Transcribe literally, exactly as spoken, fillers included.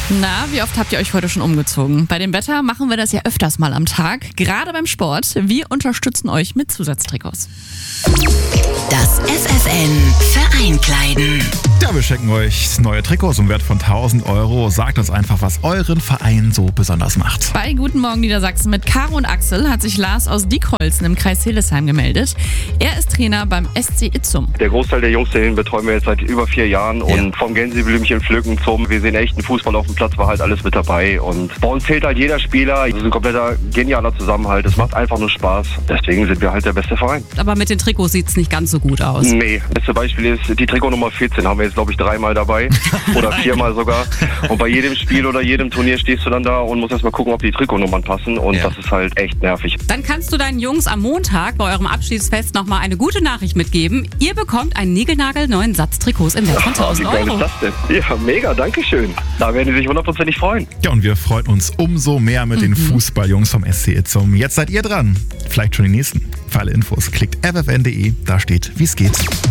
Na, wie oft habt ihr euch heute schon umgezogen? Bei dem Wetter machen wir das ja öfters mal am Tag, gerade beim Sport. Wir unterstützen euch mit Zusatztrikots. Das F F N Vereinkleiden. Ja, wir schenken euch neue Trikots im Wert von tausend Euro. Sagt uns einfach, was euren Verein so besonders macht. Bei Guten Morgen Niedersachsen mit Caro und Axel hat sich Lars aus Diekholzen im Kreis Hildesheim gemeldet. Er ist Trainer beim S C Itzum. Der Großteil der Jungs, den betreuen wir jetzt seit über vier Jahren. Ja. Und vom Gänseblümchen pflücken zum wir sehen echten Fußball auf dem Platz war halt alles mit dabei. Und bei uns zählt halt jeder Spieler. Das ist ein kompletter genialer Zusammenhalt. Es macht einfach nur Spaß. Deswegen sind wir halt der beste Verein. Aber mit den Trikots sieht es nicht ganz so gut aus. Nee, das beste Beispiel ist die Trikot Nummer vierzehn. Haben wir jetzt, glaube ich, dreimal dabei. Oder viermal sogar. Und bei jedem Spiel oder jedem Turnier stehst du dann da und musst erstmal gucken, ob die Trikotnummern passen. Und ja. Das ist halt echt nervig. Dann kannst du deinen Jungs am Montag bei eurem Abschiedsfest nochmal eine gute Nachricht mitgeben. Ihr bekommt einen niegelnagelneuen Satz Trikots im Wert von tausend Euro. Wie geil ist das denn? Ja, mega, danke schön. Da werden die sich hundertprozentig freuen. Ja, und wir freuen uns umso mehr mit mhm. den Fußballjungs vom S C Itzum. Jetzt seid ihr dran. Vielleicht schon die nächsten. Für alle Infos klickt f f n punkt d e. Da steht, wie es geht.